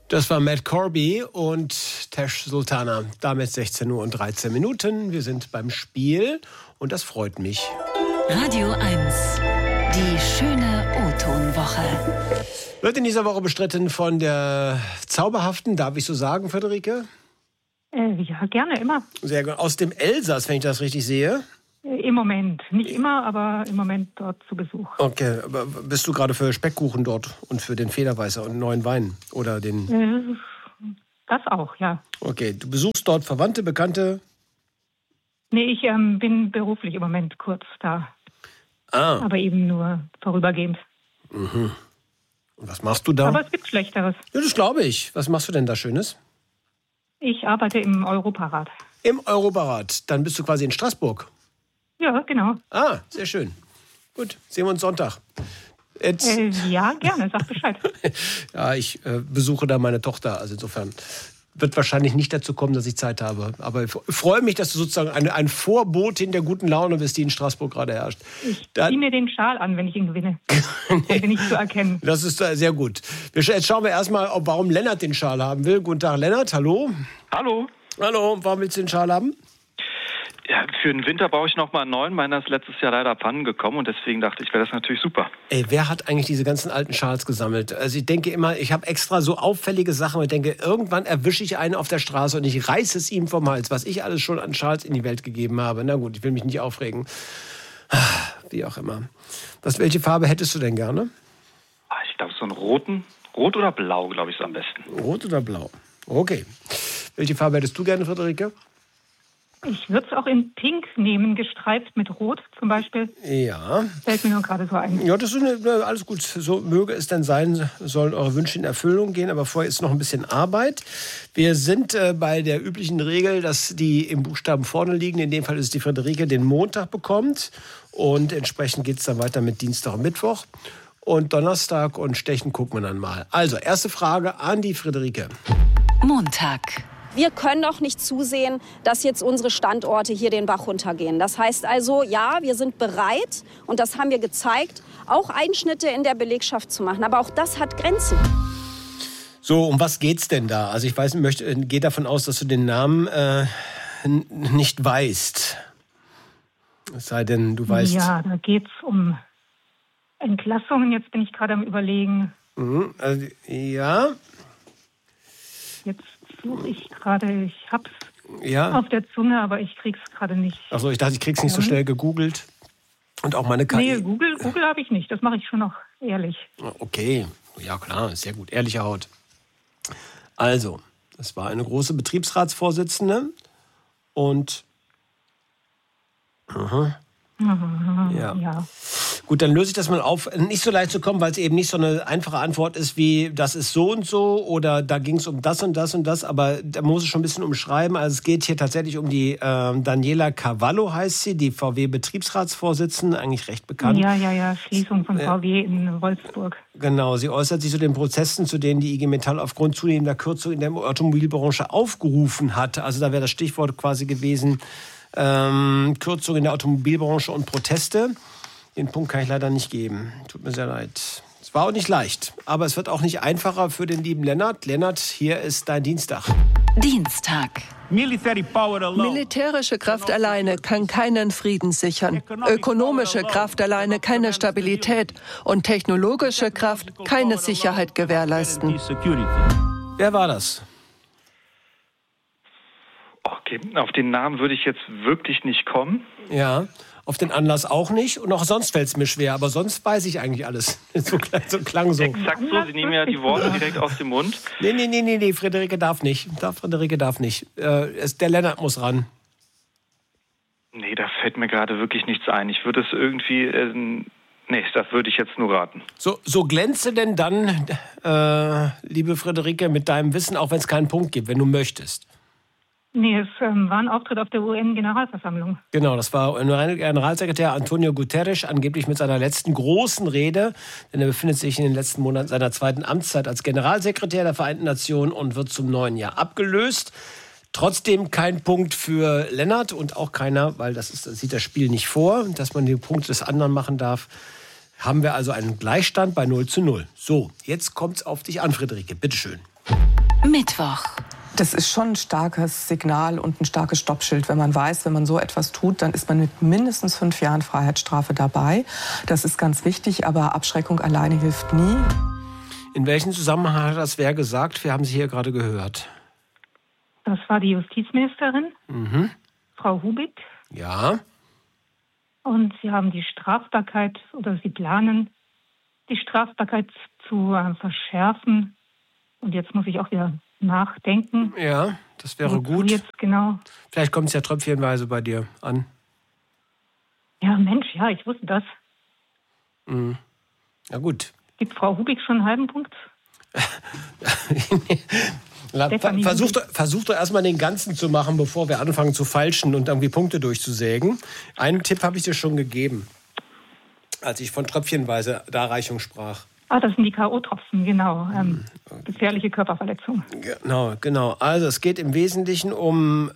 Das war Matt Corby und Tash Sultana. Damit 16 Uhr und 13 Minuten. Wir sind beim Spiel und das freut mich. Radio 1, die schöne O-Ton-Woche. Wird in dieser Woche bestritten von der zauberhaften, darf ich so sagen, Friederike? Ja, gerne, immer. Sehr gut. Aus dem Elsass, wenn ich das richtig sehe. Im Moment. Nicht immer, aber im Moment dort zu Besuch. Okay, aber bist du gerade für Speckkuchen dort und für den Federweißer und neuen Wein? Oder den? Das auch, ja. Okay, du besuchst dort Verwandte, Bekannte? Nee, ich bin beruflich im Moment kurz da. Aber eben nur vorübergehend. Mhm. Und was machst du da? Aber es gibt Schlechteres. Ja, das glaube ich. Was machst du denn da Schönes? Ich arbeite im Europarat. Im Europarat. Dann bist du quasi in Straßburg. Ja, genau. Ah, sehr schön. Gut, sehen wir uns Sonntag. Ja, gerne, sag Bescheid. Ja, ich besuche da meine Tochter. Also insofern wird wahrscheinlich nicht dazu kommen, dass ich Zeit habe. Aber ich freue mich, dass du sozusagen ein Vorbotin der guten Laune bist, die in Straßburg gerade herrscht. Ich ziehe mir den Schal an, wenn ich ihn gewinne. Dann bin ich zu erkennen. Das ist sehr gut. Jetzt schauen wir erstmal, warum Lennart den Schal haben will. Guten Tag, Lennart. Hallo. Hallo. Hallo, warum willst du den Schal haben? Ja, für den Winter brauche ich noch mal einen neuen. Meiner ist letztes Jahr leider abhanden gekommen und deswegen dachte ich, wäre das natürlich super. Ey, wer hat eigentlich diese ganzen alten Schals gesammelt? Also ich denke immer, ich habe extra so auffällige Sachen und ich denke, irgendwann erwische ich einen auf der Straße und ich reiße es ihm vom Hals, was ich alles schon an Schals in die Welt gegeben habe. Na gut, ich will mich nicht aufregen. Wie auch immer. Welche Farbe hättest du denn gerne? Ich glaube, so einen roten. Rot oder blau, glaube ich, ist am besten. Rot oder blau? Okay. Welche Farbe hättest du gerne, Friederike? Ich würde es auch in Pink nehmen, gestreift mit Rot zum Beispiel. Ja. Fällt mir nur gerade so ein. Ja, das ist alles gut. So möge es denn sein, sollen eure Wünsche in Erfüllung gehen. Aber vorher ist noch ein bisschen Arbeit. Wir sind bei der üblichen Regel, dass die im Buchstaben vorne liegen. In dem Fall ist es die Friederike, den Montag bekommt. Und entsprechend geht es dann weiter mit Dienstag und Mittwoch. Und Donnerstag und Stechen gucken wir dann mal. Also, erste Frage an die Friederike. Montag. Wir können doch nicht zusehen, dass jetzt unsere Standorte hier den Bach runtergehen. Das heißt also, ja, wir sind bereit, und das haben wir gezeigt, auch Einschnitte in der Belegschaft zu machen. Aber auch das hat Grenzen. So, um was geht's denn da? Also ich gehe davon aus, dass du den Namen nicht weißt. Es sei denn, du weißt... Ja, da geht's um Entlassungen. Jetzt bin ich gerade am Überlegen. Mhm, also, ja... Jetzt suche ich gerade, ich hab's auf der Zunge, aber ich krieg's gerade nicht. Achso, ich dachte, ich krieg's nicht so schnell gegoogelt. Und auch meine KI. Nee, Google habe ich nicht. Das mache ich schon noch ehrlich. Okay, ja klar, sehr gut. Ehrliche Haut. Also, das war eine große Betriebsratsvorsitzende und... Ja. Gut, dann löse ich das mal auf. Nicht so leicht zu kommen, weil es eben nicht so eine einfache Antwort ist wie, das ist so und so oder da ging es um das und das und das, aber da muss es schon ein bisschen umschreiben. Also es geht hier tatsächlich um die Daniela Cavallo heißt sie, die VW-Betriebsratsvorsitzende, eigentlich recht bekannt. Ja, Schließung von VW in Wolfsburg. Genau, sie äußert sich zu den Prozessen, zu denen die IG Metall aufgrund zunehmender Kürzung in der Automobilbranche aufgerufen hat. Also da wäre das Stichwort quasi gewesen, Kürzung in der Automobilbranche und Proteste. Den Punkt kann ich leider nicht geben. Tut mir sehr leid. Es war auch nicht leicht, aber es wird auch nicht einfacher für den lieben Lennart. Lennart, hier ist dein Dienstag. Dienstag. Militärische Kraft alleine kann keinen Frieden sichern. Ökonomische Kraft alleine keine Stabilität. Und technologische Kraft keine Sicherheit gewährleisten. Wer war das? Okay, auf den Namen würde ich jetzt wirklich nicht kommen. Ja, auf den Anlass auch nicht. Und auch sonst fällt es mir schwer. Aber sonst weiß ich eigentlich alles. So klang so. Exakt so, Sie nehmen ja die Worte direkt aus dem Mund. Nee, Friederike darf nicht. Friederike darf nicht. Der Lennart muss ran. Nee, da fällt mir gerade wirklich nichts ein. Ich würde es irgendwie... Nee, das würde ich jetzt nur raten. So glänze denn dann, liebe Friederike, mit deinem Wissen, auch wenn es keinen Punkt gibt, wenn du möchtest. Nee, es war ein Auftritt auf der UN-Generalversammlung. Genau, das war Generalsekretär Antonio Guterres, angeblich mit seiner letzten großen Rede. Denn er befindet sich in den letzten Monaten seiner zweiten Amtszeit als Generalsekretär der Vereinten Nationen und wird zum neuen Jahr abgelöst. Trotzdem kein Punkt für Lennart und auch keiner, weil das sieht das Spiel nicht vor, dass man die Punkte des anderen machen darf. Haben wir also einen Gleichstand bei 0:0. So, jetzt kommt's auf dich an, Friederike. Bitteschön. Mittwoch. Das ist schon ein starkes Signal und ein starkes Stoppschild, wenn man weiß, wenn man so etwas tut, dann ist man mit mindestens 5 Jahren Freiheitsstrafe dabei. Das ist ganz wichtig, aber Abschreckung alleine hilft nie. In welchem Zusammenhang hat das wer gesagt? Wir haben sie hier gerade gehört. Das war die Justizministerin, Frau Hubig. Ja. Und sie haben die Strafbarkeit oder sie planen, die Strafbarkeit zu verschärfen. Und jetzt muss ich auch wieder nachdenken. Ja, das wäre gut. Jetzt genau. Vielleicht kommt es ja tröpfchenweise bei dir an. Ja, Mensch, ja, ich wusste das. Ja, gut. Gibt Frau Hubig schon einen halben Punkt? Versuch doch erstmal den ganzen zu machen, bevor wir anfangen zu feilschen und irgendwie Punkte durchzusägen. Einen Tipp habe ich dir schon gegeben, als ich von tröpfchenweise Darreichung sprach. Das sind die K.O.-Tropfen, genau. Gefährliche Körperverletzung. Genau. Also es geht im Wesentlichen um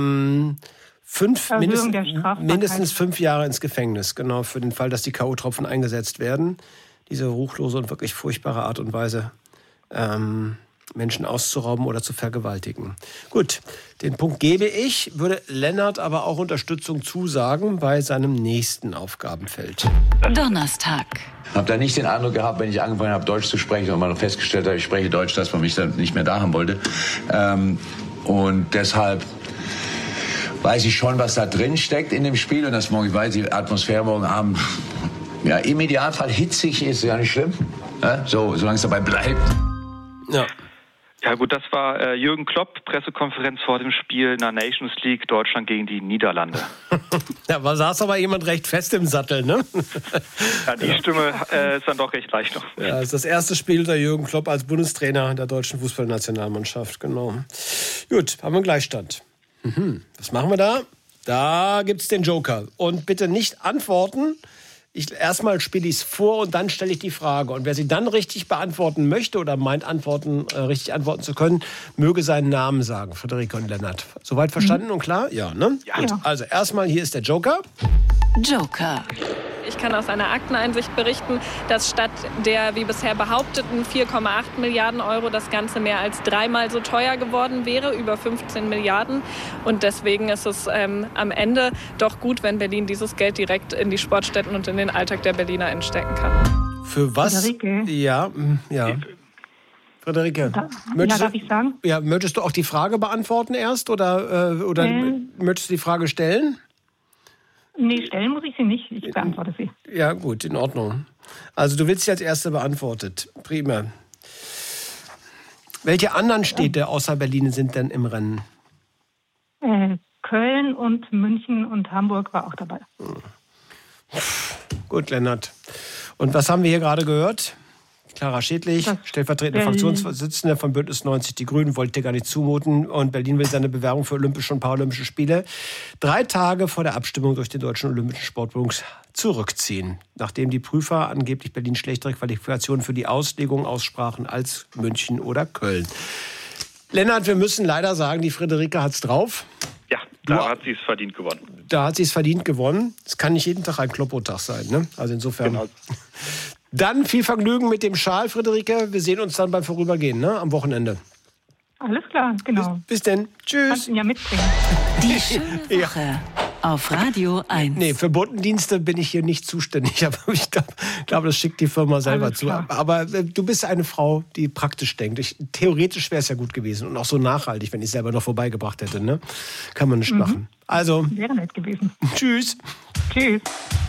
mindestens 5 Jahre ins Gefängnis. Genau, für den Fall, dass die K.O.-Tropfen eingesetzt werden. Diese ruchlose und wirklich furchtbare Art und Weise, Menschen auszurauben oder zu vergewaltigen. Gut, den Punkt gebe ich, würde Lennart aber auch Unterstützung zusagen bei seinem nächsten Aufgabenfeld. Donnerstag. Ich habe da nicht den Eindruck gehabt, wenn ich angefangen habe, Deutsch zu sprechen und man festgestellt hat, ich spreche Deutsch, dass man mich dann nicht mehr da haben wollte. Und deshalb weiß ich schon, was da drin steckt in dem Spiel und dass morgen, ich weiß, die Atmosphäre morgen Abend ja, im Idealfall hitzig ist, ja nicht schlimm. Ja, solange es dabei bleibt. Ja gut, das war Jürgen Klopp, Pressekonferenz vor dem Spiel in der Nations League, Deutschland gegen die Niederlande. Ja, da saß aber jemand recht fest im Sattel, ne? Ja, die Stimme ist dann doch recht leicht noch. Ja, das ist das erste Spiel unter Jürgen Klopp als Bundestrainer der deutschen Fußballnationalmannschaft, genau. Gut, haben wir einen Gleichstand. Was machen wir da? Da gibt's den Joker. Und bitte nicht antworten. Erstmal spiele ich es vor und dann stelle ich die Frage. Und wer sie dann richtig beantworten möchte oder meint, richtig antworten zu können, möge seinen Namen sagen. Friederike und Lennart. Soweit verstanden und klar? Ja, ne? Ja. Gut. Also erstmal, hier ist der Joker. Joker. Ich kann aus einer Akteneinsicht berichten, dass statt der wie bisher behaupteten 4,8 Milliarden Euro das Ganze mehr als 3-mal so teuer geworden wäre, über 15 Milliarden. Und deswegen ist es am Ende doch gut, wenn Berlin dieses Geld direkt in die Sportstätten und in den Alltag der BerlinerInnen stecken kann. Für was? Friederike. Ja. Friederike, darf ich sagen? Ja, möchtest du auch die Frage beantworten erst oder möchtest du die Frage stellen? Nee, stellen muss ich sie nicht. Ich beantworte sie. Ja, gut, in Ordnung. Also du willst sie als Erste beantwortet. Prima. Welche anderen Städte außer Berlin sind denn im Rennen? Köln und München und Hamburg war auch dabei. Gut, Lennart. Und was haben wir hier gerade gehört? Clara Schädlich, stellvertretende Fraktionsvorsitzende von Bündnis 90 Die Grünen, wollte gar nicht zumuten. Und Berlin will seine Bewerbung für Olympische und Paralympische Spiele 3 Tage vor der Abstimmung durch den Deutschen Olympischen Sportbund zurückziehen. Nachdem die Prüfer angeblich Berlin schlechtere Qualifikationen für die Auslegung aussprachen als München oder Köln. Lennart, wir müssen leider sagen, die Friederike hat's drauf. Ja, da hat sie es verdient gewonnen. Da hat sie es verdient gewonnen. Es kann nicht jeden Tag ein Kloppo-Tag sein, ne? Also insofern. Genau. Dann viel Vergnügen mit dem Schal, Friederike. Wir sehen uns dann beim Vorübergehen, ne? Am Wochenende. Alles klar, genau. Bis denn. Tschüss. Kannst ihn ja mitbringen. Die schöne Woche auf Radio 1. Nee, für Botendienste bin ich hier nicht zuständig. Aber ich glaube, das schickt die Firma selber zu. Aber du bist eine Frau, die praktisch denkt. Theoretisch wäre es ja gut gewesen. Und auch so nachhaltig, wenn ich es selber noch vorbeigebracht hätte. Ne? Kann man nicht machen. Also. Wäre nett gewesen. Tschüss. Tschüss.